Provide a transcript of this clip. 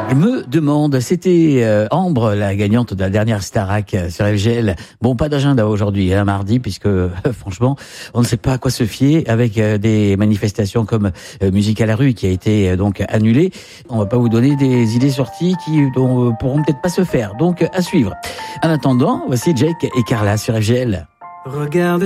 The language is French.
Je me demande, c'était Ambre, la gagnante de la dernière Starac sur FGL. Bon, pas d'agenda aujourd'hui, mardi, puisque franchement, on ne sait pas à quoi se fier avec des manifestations comme Musique à la rue qui a été donc annulée. On va pas vous donner des idées sorties qui pourront peut-être pas se faire. Donc, à suivre. En attendant, voici Jake et Carla sur FGL. Regarde